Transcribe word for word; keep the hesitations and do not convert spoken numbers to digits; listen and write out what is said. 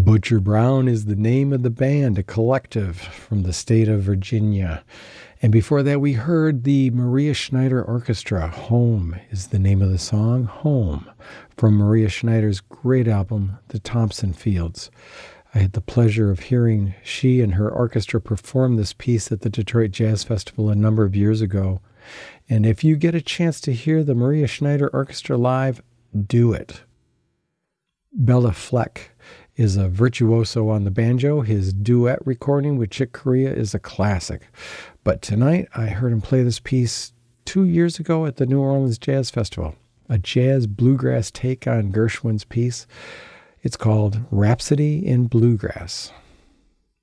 Butcher Brown is the name of the band, a collective from the state of Virginia. And before that, we heard the Maria Schneider Orchestra. Home is the name of the song, Home, from Maria Schneider's great album, The Thompson Fields. I had the pleasure of hearing she and her orchestra perform this piece at the Detroit Jazz Festival a number of years ago. And if you get a chance to hear the Maria Schneider Orchestra live, do it. Bela Fleck is a virtuoso on the banjo. His duet recording with Chick Corea is a classic. But tonight, I heard him play this piece two years ago at the New Orleans Jazz Festival, a jazz bluegrass take on Gershwin's piece. It's called Rhapsody in Bluegrass.